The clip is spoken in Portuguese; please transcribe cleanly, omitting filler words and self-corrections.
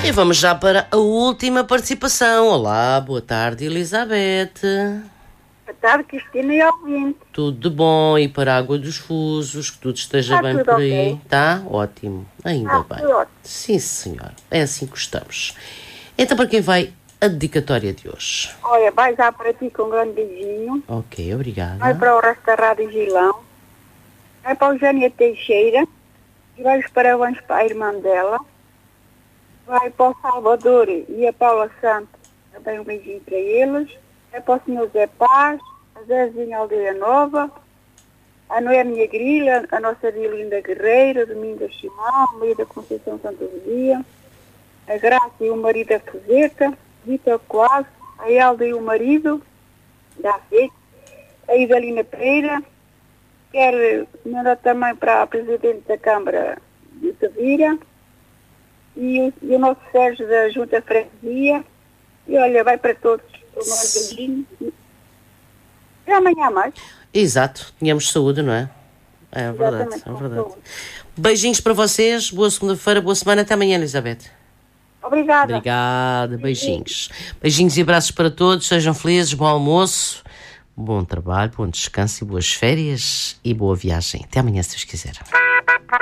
E vamos já para a última participação. Olá, boa tarde, Elizabeth. Boa tarde, Cristina e ouvinte. Tudo de bom e para a Água dos Fusos, que tudo esteja bem tudo por aí. ok. Tá? Ótimo, ainda bem. Tudo ótimo. Sim, senhor. É assim que estamos. Então, para quem vai a dedicatória de hoje? Olha, vai já para ti com um grande beijinho. Ok, obrigada. Vai para o resto da Rádio Gilão. Vai para a Eugénia Teixeira. E vai os parabéns para a irmã dela. Vai para o Salvador e a Paula Santos. Também um beijinho para eles. Vai para o Senhor Zé Paz. A Zezinha Aldeia Nova. A Noémia Grila. A nossa Diolinda Guerreiro. Domingas Simão. Maria da Conceição Santa Luzia. A Graça e o marido da Fuzeta. Vitor Coaso. A Elda e o marido. Da FEC. A Idalina Pereira. Quero mandar também para a Presidente da Câmara de Tavira e o nosso Sérgio da Junta Freguesia. E olha, vai para todos o nosso beijinho. E amanhã mais. Exato, tínhamos saúde, não é? É verdade, Exatamente, é verdade. saúde. Beijinhos para vocês, boa segunda-feira, boa semana, até amanhã, Elizabeth. Obrigada. Obrigada, beijinhos. Beijinhos e abraços para todos, sejam felizes, bom almoço, bom trabalho, bom descanso e boas férias e boa viagem. Até amanhã, se Deus quiser.